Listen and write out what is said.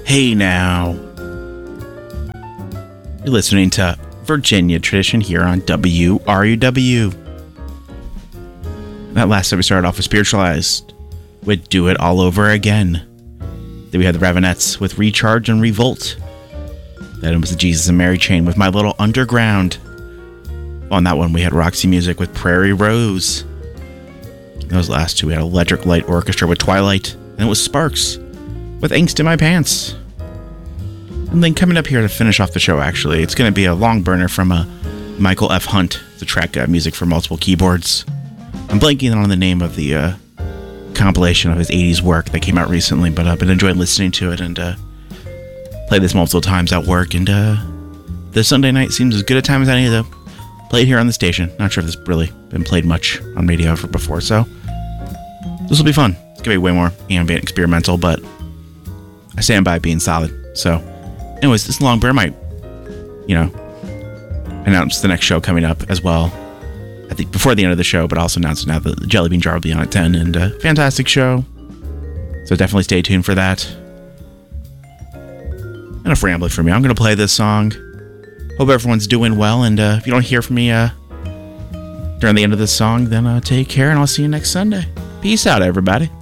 Hey now. You're listening to Virginia Tradition here on WRUW. That last time we started off with Spiritualized with Do It All Over Again. Then we had the Ravenettes with Recharge and Revolt. Then was the Jesus and Mary Chain with My Little Underground. On that one we had Roxy Music with Prairie Rose. And those last two we had Electric Light Orchestra with Twilight. And it was Sparks with Angst in My Pants. And then coming up here to finish off the show, actually, it's going to be a long burner from Michael F. Hunt, the track music for multiple keyboards. I'm blanking on the name of the compilation of his 80s work that came out recently, but I've been enjoying listening to it and played this multiple times at work. And the Sunday night seems as good a time as any to play it here on the station. Not sure if this really been played much on radio before, so this will be fun. It's going to be way more ambient experimental, but I stand by being solid. So, anyways, this long burn might, announce the next show coming up as well. I think before the end of the show, but also announce now that the Jelly Bean Jar will be on at 10, and fantastic show. So definitely stay tuned for that. Enough rambling from me. I'm going to play this song. Hope everyone's doing well, and if you don't hear from me during the end of this song, then take care, and I'll see you next Sunday. Peace out, everybody.